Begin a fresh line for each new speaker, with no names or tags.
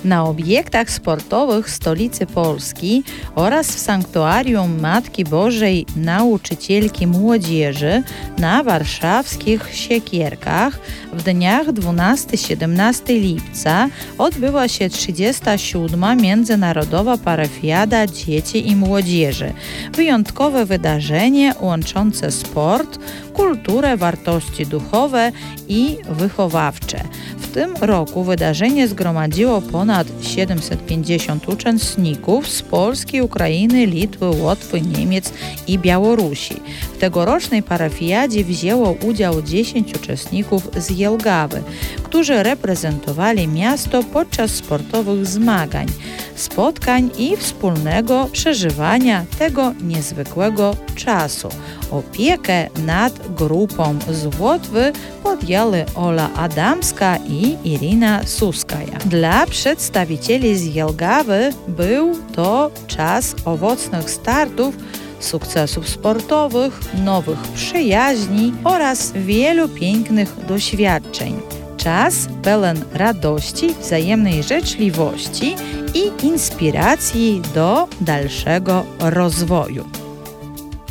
Na obiektach sportowych stolicy Polski oraz w Sanktuarium Matki Bożej Nauczycielki Młodzieży na warszawskich Siekierkach w dniach 12-17 lipca odbyła się 37. Międzynarodowa Parafiada Dzieci i Młodzieży. Wyjątkowe wydarzenie łączące sport, kulturę, wartości duchowe i wychowawcze. W tym roku wydarzenie zgromadziło ponad 750 uczestników z Polski, Ukrainy, Litwy, Łotwy, Niemiec i Białorusi. W tegorocznej parafiadzie wzięło udział 10 uczestników z Jelgawy, którzy reprezentowali miasto podczas sportowych zmagań, spotkań i wspólnego przeżywania tego niezwykłego czasu. Opiekę nad grupą z Łotwy podjęły Ola Adamska i Irina Suskaja. Dla przedstawicieli z Jelgawy był to czas owocnych startów, sukcesów sportowych, nowych przyjaźni oraz wielu pięknych doświadczeń. Czas pełen radości, wzajemnej życzliwości i inspiracji do dalszego rozwoju.